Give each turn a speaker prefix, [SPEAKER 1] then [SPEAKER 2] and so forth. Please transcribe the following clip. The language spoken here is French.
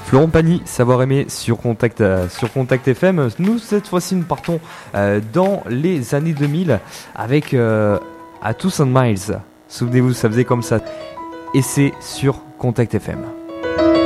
[SPEAKER 1] Florent Pagny, savoir aimer sur Contact FM. Nous, cette fois-ci, nous partons dans les années 2000 avec A Thousand Miles. Souvenez-vous, ça faisait comme ça. Et c'est sur Contact FM.